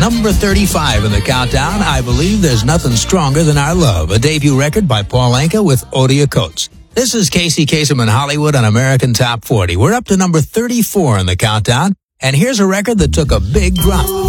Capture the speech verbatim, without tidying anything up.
number thirty-five in the countdown, I Believe There's Nothing Stronger Than Our Love, a debut record by Paul Anka with Odia Coates. This is Casey Kasem in Hollywood on American Top forty. We're up to number thirty-four in the countdown, and here's a record that took a big drop.